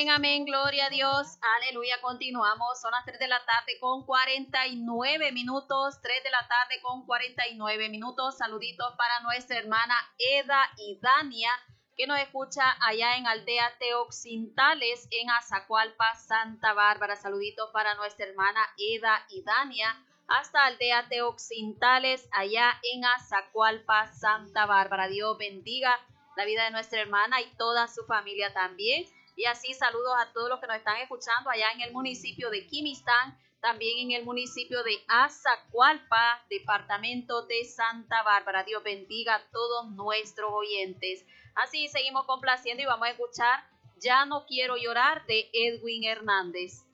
Amén, amén, gloria a Dios, aleluya. Continuamos, son las 3 de la tarde con 49 minutos, 3 de la tarde con 49 minutos. Saluditos para nuestra hermana Eda y Dania, que nos escucha allá en Aldea Teoxintales, en Azacualpa, Santa Bárbara. Saluditos para nuestra hermana Eda y Dania, hasta Aldea Teoxintales, allá en Azacualpa, Santa Bárbara. Dios bendiga la vida de nuestra hermana y toda su familia también. Y así saludos a todos los que nos están escuchando allá en el municipio de Quimistán, también en el municipio de Azacualpa, departamento de Santa Bárbara. Dios bendiga a todos nuestros oyentes. Así seguimos complaciendo y vamos a escuchar Ya no quiero llorar de Edwin Hernández.